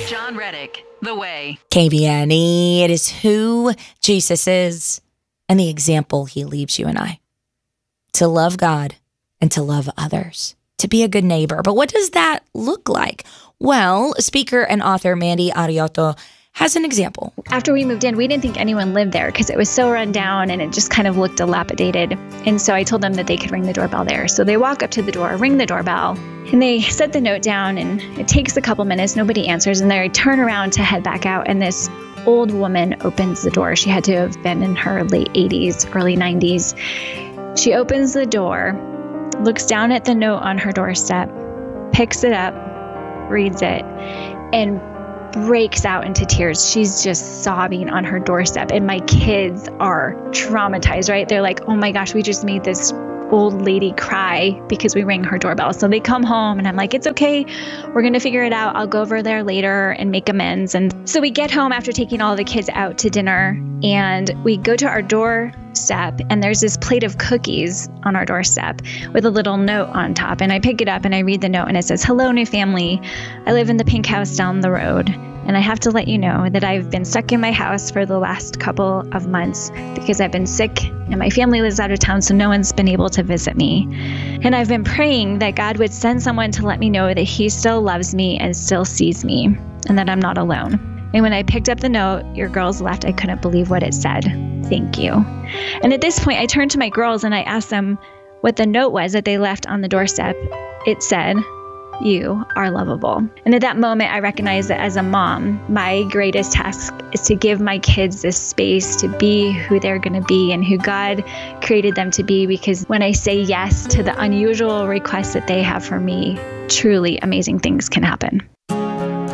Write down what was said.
John Reddick, The Way. KBNE, it is who Jesus is and the example he leaves you and I. To love God and to love others, to be a good neighbor. But what does that look like? Well, speaker and author Mandy Ariotto has an example. After we moved in, we didn't think anyone lived there because it was so run down and it just kind of looked dilapidated. And so I told them that they could ring the doorbell there. So they walk up to the door, ring the doorbell, and they set the note down, and it takes a couple minutes. Nobody answers, and they turn around to head back out, and this old woman opens the door. She had to have been in her late 80s, early 90s. She opens the door, looks down at the note on her doorstep, picks it up, reads it, and breaks out into tears. She's just sobbing on her doorstep. And my kids are traumatized, right? They're like, oh my gosh, we just made this old lady cry because we rang her doorbell. So they come home and I'm like, it's okay. We're going to figure it out. I'll go over there later and make amends. And so we get home after taking all the kids out to dinner, and we go to our doorstep, and there's this plate of cookies on our doorstep with a little note on top. And I pick it up and I read the note, and it says, "Hello, new family. I live in the pink house down the road. And I have to let you know that I've been stuck in my house for the last couple of months because I've been sick and my family lives out of town, so no one's been able to visit me. And I've been praying that God would send someone to let me know that he still loves me and still sees me and that I'm not alone." And when I picked up the note, your girls left. I couldn't believe what it said. Thank you. And at this point, I turned to my girls and I asked them what the note was that they left on the doorstep. It said, "You are lovable." And at that moment, I recognized that as a mom, my greatest task is to give my kids this space to be who they're going to be and who God created them to be. Because when I say yes to the unusual requests that they have for me, truly amazing things can happen.